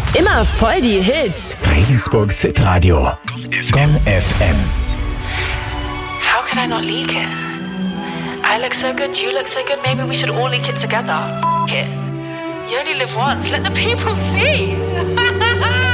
Immer voll die Hits. Regensburgs Hitradio. Gong FM. How could I not leak it? I look so good, you look so good, maybe we should all leak it together. F it. You only live once, let the people see.